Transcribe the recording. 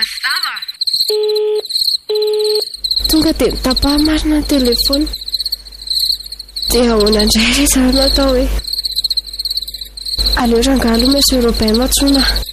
mazava. Tonga dia nitapaha-marina ny telefony. Dia ahoana indray rehetra natao hoe aleo rangahy aloha Monsieur Robin matsona.